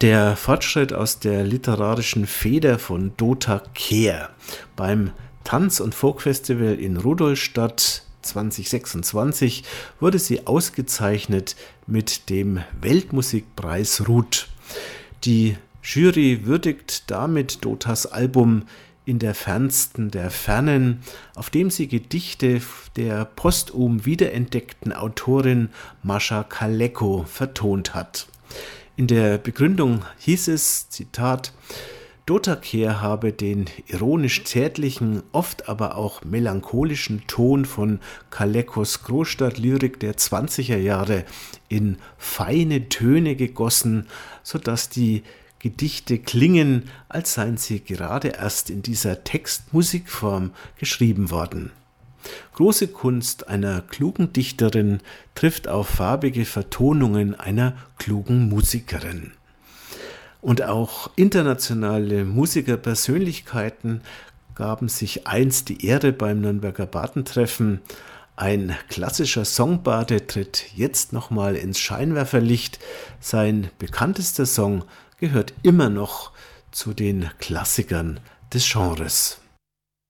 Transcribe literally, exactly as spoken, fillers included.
Der Fortschritt aus der literarischen Feder von Dota Kehr. Beim Tanz- und Folkfestival in Rudolstadt zwanzig sechsundzwanzig wurde sie ausgezeichnet mit dem Weltmusikpreis Rut. Die Jury würdigt damit Dotas Album In der fernsten der Fernen, auf dem sie Gedichte der posthum wiederentdeckten Autorin Mascha Kaleko vertont hat. In der Begründung hieß es, Zitat, Dota Kehr habe den ironisch-zärtlichen, oft aber auch melancholischen Ton von Kalekos Großstadtlyrik der zwanziger Jahre in feine Töne gegossen, sodass die Gedichte klingen, als seien sie gerade erst in dieser Text-Musikform geschrieben worden. Große Kunst einer klugen Dichterin trifft auf farbige Vertonungen einer klugen Musikerin. Und auch internationale Musikerpersönlichkeiten gaben sich einst die Ehre beim Nürnberger Bartentreffen. Ein klassischer Songbade tritt jetzt nochmal ins Scheinwerferlicht. Sein bekanntester Song gehört immer noch zu den Klassikern des Genres.